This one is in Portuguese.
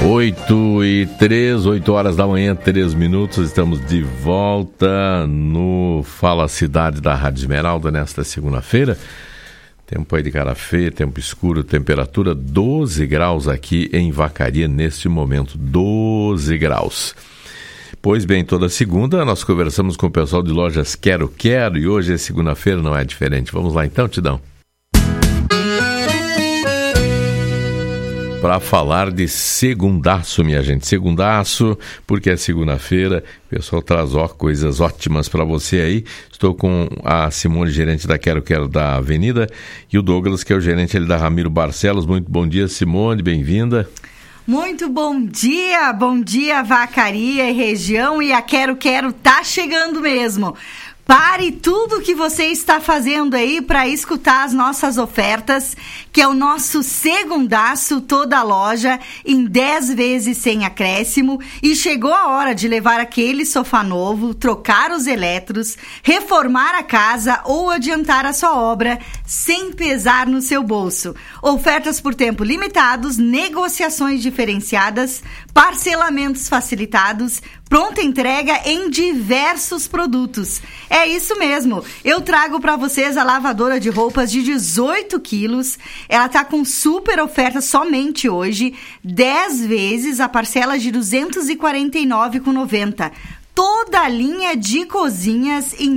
8 horas da manhã, 3 minutos, estamos de volta no Fala Cidade da Rádio Esmeralda nesta segunda-feira. Tempo aí de cara feia, tempo escuro, temperatura 12 graus aqui em Vacaria neste momento, 12 graus. Pois bem, toda segunda nós conversamos com o pessoal de lojas Quero Quero e hoje é segunda-feira, não é diferente. Vamos lá então, Tidão. Para falar de segundaço, minha gente. Segundaço, porque é segunda-feira. O pessoal traz coisas ótimas para você aí. Estou com a Simone, gerente da Quero Quero da Avenida, e o Douglas, que é o gerente ali da Ramiro Barcelos. Muito bom dia, Simone, bem-vinda. Muito bom dia Vacaria e região, e a Quero Quero tá chegando mesmo. Pare tudo que você está fazendo aí para escutar as nossas ofertas, que é o nosso segundaço toda a loja em 10 vezes sem acréscimo, e chegou a hora de levar aquele sofá novo, trocar os eletros, reformar a casa ou adiantar a sua obra sem pesar no seu bolso. Ofertas por tempo limitados, negociações diferenciadas, parcelamentos facilitados, pronta entrega em diversos produtos. É isso mesmo. Eu trago para vocês a lavadora de roupas de 18 quilos. Ela tá com super oferta somente hoje. 10 vezes a parcela de R$ 249,90. Toda a linha de cozinhas em